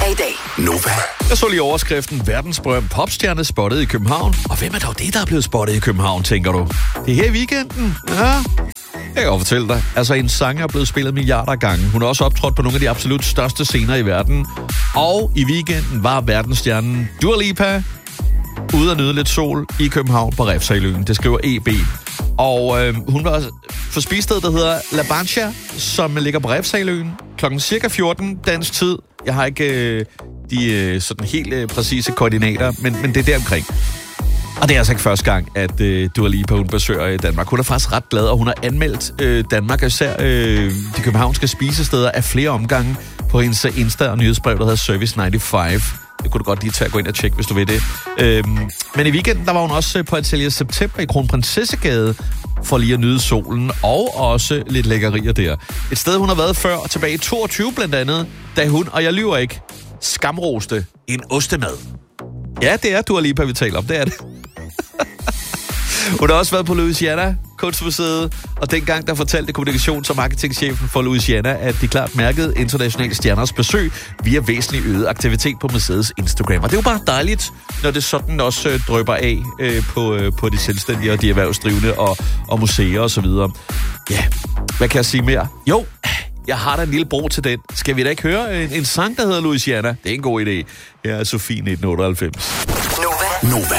i dag. Nova. Jeg så lige overskriften, verdensberømt popstjerne spottet i København. Og hvem er dog det, der er blevet spottet i København, tænker du? Det er her i weekenden. Ja. Jeg kan godt fortælle dig. Altså, en sanger er blevet spillet milliarder af gange. Hun har også optrådt på nogle af de absolut største scener i verden. Og i weekenden var verdensstjernen Dua Lipa ude at nyde lidt sol i København på Refshaleøen. Det skriver EB. Og hun var på spisestedet, der hedder La Bancha, som ligger på Refshaleøen. Klokken cirka 14 dansk tid. Jeg har ikke de sådan helt præcise koordinater, men det er deromkring. Og det er altså ikke første gang, at Dua Lipa hun besøger Danmark. Hun er faktisk ret glad, og hun har anmeldt Danmark, især de københavnske spisesteder, af flere omgange på hendes Insta- og nyhedsbrev, der hedder Service 95. Det kunne du godt lige tage at gå ind og tjekke, hvis du vil det. Men i weekenden, der var hun også på Atelier September i Kronprinsessegade for lige at nyde solen, og også lidt lækkerier der. Et sted, hun har været før, tilbage i 22 blandt andet, da hun, og jeg lyver ikke, skamroste en ostemad. Ja, det er Dua Lipa, vi taler om. Det er det. Hun har også været på Louisiana Kunstmuseet, og dengang der fortalte kommunikations- og marketingchefen for Louisiana, at de klart mærkede internationale stjerners besøg via væsentlig øget aktivitet på museets Instagram. Og det er jo bare dejligt, når det sådan også drypper af på de selvstændige og de erhvervsdrivende og museer og så videre. Ja, hvad kan jeg sige mere? Jo, jeg har da en lille bro til den. Skal vi da ikke høre en sang, der hedder Louisiana? Det er en god idé. Jeg er Sofie 1998. Nova. Nova.